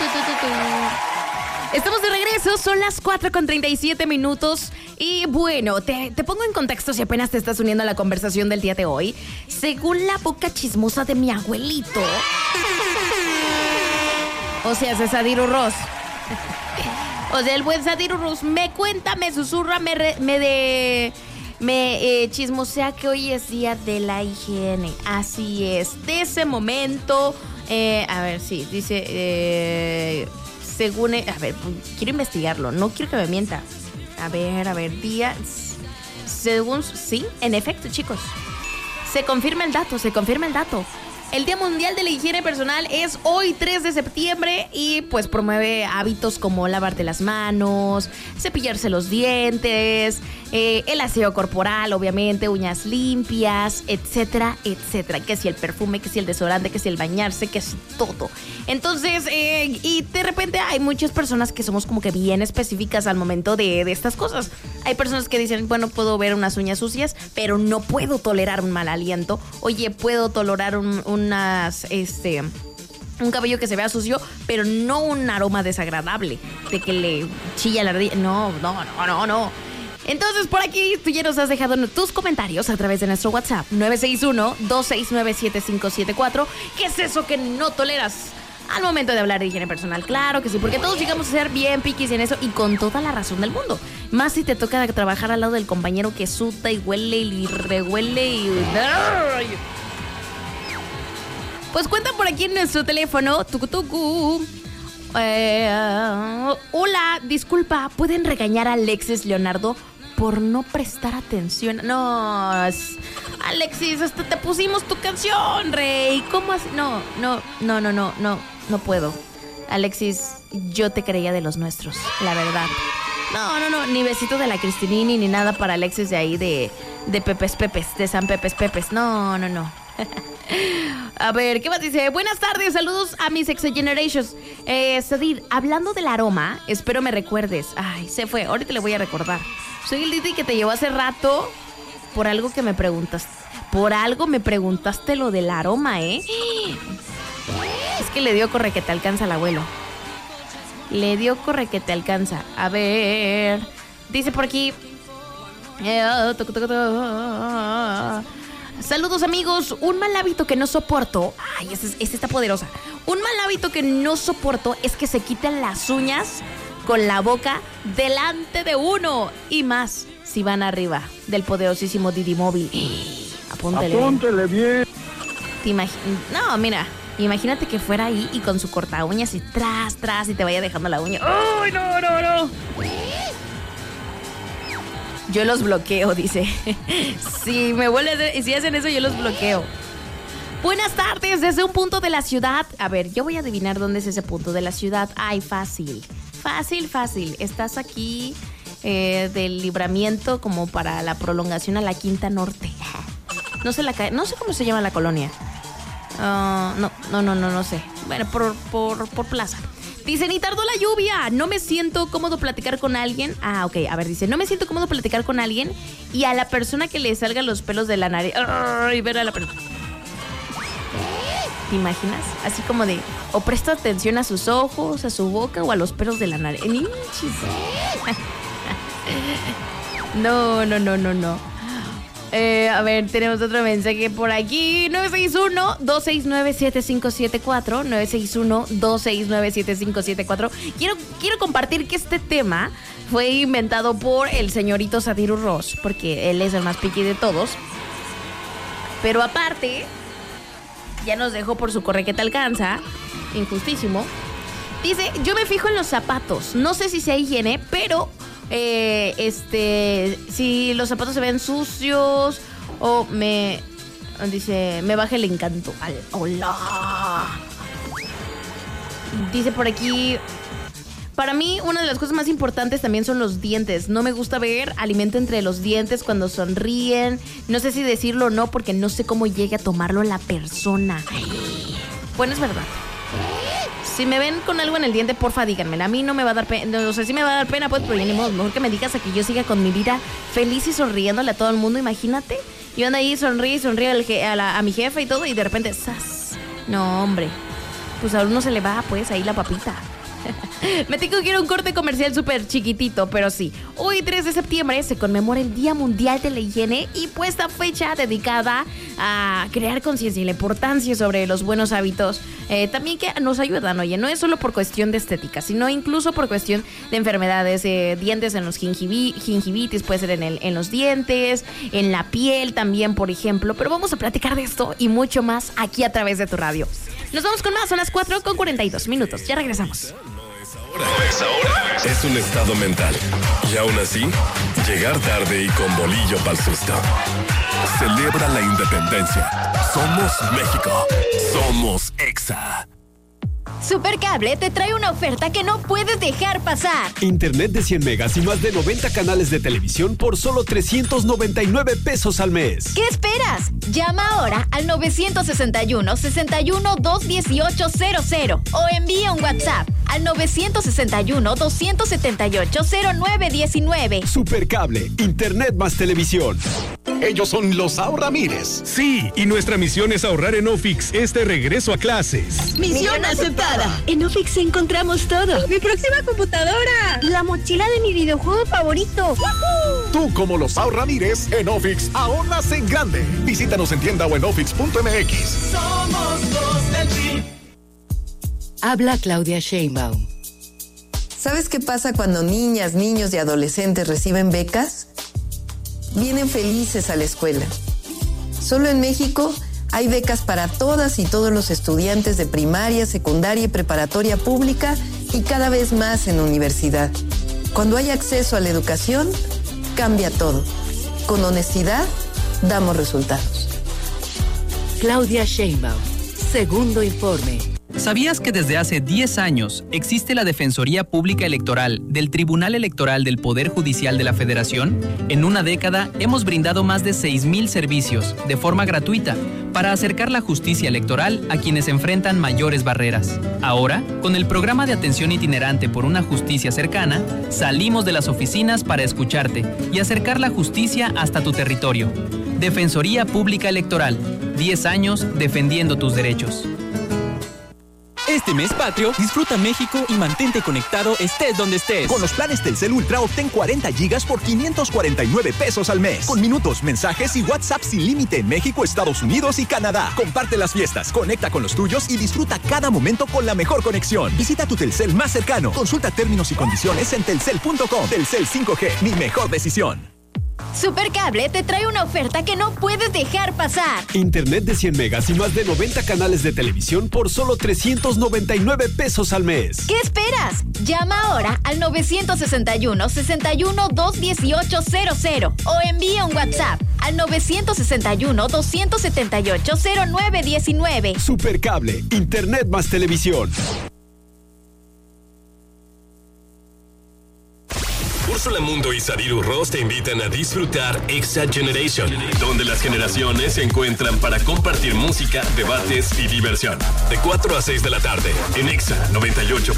Estamos de regreso, son las 4:37. Y bueno, te pongo en contexto si apenas te estás uniendo a la conversación del día de hoy. Según la boca chismosa de mi abuelito, o sea, es Sadir Urroz. O sea, el buen Sadir Urroz me cuenta, me susurra, me chismosea que hoy es día de la higiene. Así es, de ese momento, a ver, sí, dice, según, a ver, quiero investigarlo, no quiero que me mienta. A ver, día, según, sí, en efecto, chicos, se confirma el dato. El Día Mundial de la Higiene Personal es hoy 3 de septiembre y pues promueve hábitos como lavarte las manos, cepillarse los dientes, el aseo corporal, obviamente, uñas limpias, etcétera, etcétera. Que si el perfume, que si el desodorante, que si el bañarse, que si todo. Entonces, y de repente hay muchas personas que somos como que bien específicas al momento de estas cosas. Hay personas que dicen, bueno, puedo ver unas uñas sucias, pero no puedo tolerar un mal aliento. Oye, puedo tolerar un cabello que se vea sucio, pero no un aroma desagradable de que le chilla la ardilla. No. Entonces, por aquí tú ya nos has dejado tus comentarios a través de nuestro WhatsApp 961-269-7574. ¿Qué es eso que no toleras al momento de hablar de higiene personal? Claro que sí, porque todos llegamos a ser bien piquis en eso y con toda la razón del mundo. Más si te toca trabajar al lado del compañero que suda y huele y rehuele y... Pues cuentan por aquí en nuestro teléfono. Hola, disculpa, ¿pueden regañar a Alexis Leonardo por no prestar atención? No, Alexis, hasta te pusimos tu canción, rey. ¿Cómo así? No puedo. Alexis, yo te creía de los nuestros, la verdad. No, ni besito de la Cristinini ni nada para Alexis de ahí de Pepes, de San Pepes. No. A ver, ¿qué más dice? Buenas tardes, saludos a mis Ex Generations. Sadir, hablando del aroma, espero me recuerdes. Ay, se fue, ahorita le voy a recordar. Soy el Diti que te llevó hace rato por algo que me preguntaste. Por algo me preguntaste lo del aroma, ¿eh? Es que le dio corre que te alcanza el abuelo. A ver, dice por aquí... Saludos amigos, un mal hábito que no soporto. Ay, esta está poderosa. Un mal hábito que no soporto es que se quiten las uñas con la boca delante de uno. Y más si van arriba del poderosísimo Didi Móvil. Apúntele bien. No, mira, imagínate que fuera ahí y con su corta uñas y tras y te vaya dejando la uña. ¡Ay, no! Yo los bloqueo, dice. Si hacen eso, yo los bloqueo. Buenas tardes, desde un punto de la ciudad. A ver, yo voy a adivinar dónde es ese punto de la ciudad. Ay, fácil. Estás aquí del Libramiento como para la prolongación a la Quinta Norte. No sé cómo se llama la colonia. No sé. Bueno, por plaza. Dice, ni tardó la lluvia, no me siento cómodo platicar con alguien. Ok, a ver, dice, no me siento cómodo platicar con alguien y a la persona que le salgan los pelos de la nariz. Ay, ver a la persona. ¿Te imaginas? Así como de, o presta atención a sus ojos, a su boca o a los pelos de la nariz. No. A ver, tenemos otro mensaje por aquí. 961-269-7574. 961-269-7574. Quiero compartir que este tema fue inventado por el señorito Sadir Urroz, porque él es el más piqui de todos. Pero aparte, ya nos dejó por su corre que te alcanza. Injustísimo. Dice, yo me fijo en los zapatos. No sé si sea higiene, pero... si los zapatos se ven sucios o me baja el encanto. Hola. Dice por aquí, para mí una de las cosas más importantes también son los dientes. No me gusta ver alimento entre los dientes cuando sonríen. No sé si decirlo o no porque no sé cómo llegue a tomarlo la persona. Bueno, es verdad. Si me ven con algo en el diente, porfa, díganme. A mí no me va a dar pena. O sea, sí me va a dar pena, pues, pero ya ni modo. Mejor que me digas a que yo siga con mi vida feliz y sonriéndole a todo el mundo. Imagínate. Yo ando ahí, sonríe a mi jefe y todo, y de repente, ¡zas! No, hombre. Pues a uno se le va, pues, ahí la papita. Me tengo que ir a un corte comercial súper chiquitito, pero sí. Hoy, 3 de septiembre, se conmemora el Día Mundial de la Higiene y pues esta fecha dedicada a crear conciencia y la importancia sobre los buenos hábitos, también que nos ayudan, oye, no es solo por cuestión de estética, sino incluso por cuestión de enfermedades, dientes en los gingivitis, puede ser en los dientes, en la piel también, por ejemplo. Pero vamos a platicar de esto y mucho más aquí a través de tu radio. Nos vamos con más, son las 4:42. Ya regresamos. Es un estado mental. Y aún así, llegar tarde y con bolillo pa'l susto. Celebra la independencia. Somos México. Somos Exa. Supercable te trae una oferta que no puedes dejar pasar. Internet de 100 megas y más de 90 canales de televisión por solo 399 pesos al mes. ¿Qué esperas? Llama ahora al 961-61-218-00 o envía un WhatsApp al 961-278-0919. Supercable, Internet más televisión. Ellos son los Ahorramires. Sí, y nuestra misión es ahorrar en Ofix este regreso a clases. ¡Misión aceptada! En Ofix encontramos todo. ¡Mi próxima computadora! ¡La mochila de mi videojuego favorito! ¡Woohoo! Tú, como los Ahorramires, en Ofix ahorras en grande. Visítanos en tienda o en ofix.mx. Somos los del PRI. Habla Claudia Sheinbaum. ¿Sabes qué pasa cuando niñas, niños y adolescentes reciben becas? Vienen felices a la escuela. Solo en México hay becas para todas y todos los estudiantes de primaria, secundaria y preparatoria pública y cada vez más en universidad. Cuando hay acceso a la educación, cambia todo. Con honestidad, damos resultados. Claudia Sheinbaum. Segundo informe. ¿Sabías que desde hace 10 años existe la Defensoría Pública Electoral del Tribunal Electoral del Poder Judicial de la Federación? En una década hemos brindado más de 6,000 servicios de forma gratuita para acercar la justicia electoral a quienes enfrentan mayores barreras. Ahora, con el programa de atención itinerante por una justicia cercana, salimos de las oficinas para escucharte y acercar la justicia hasta tu territorio. Defensoría Pública Electoral, 10 años defendiendo tus derechos. Este mes patrio, disfruta México y mantente conectado estés donde estés. Con los planes Telcel Ultra obtén 40 gigas por 549 pesos al mes. Con minutos, mensajes y WhatsApp sin límite en México, Estados Unidos y Canadá. Comparte las fiestas, conecta con los tuyos y disfruta cada momento con la mejor conexión. Visita tu Telcel más cercano. Consulta términos y condiciones en telcel.com. Telcel 5G, mi mejor decisión. Supercable te trae una oferta que no puedes dejar pasar. Internet de 100 megas y más de 90 canales de televisión por solo 399 pesos al mes. ¿Qué esperas? Llama ahora al 961-61-218-00 o envía un WhatsApp al 961-278-0919. Supercable, Internet más televisión. Úrsula Mundo y Sadiru Ross te invitan a disfrutar Exa Generation, donde las generaciones se encuentran para compartir música, debates y diversión. De 4 a 6 de la tarde, en Exa 98.1.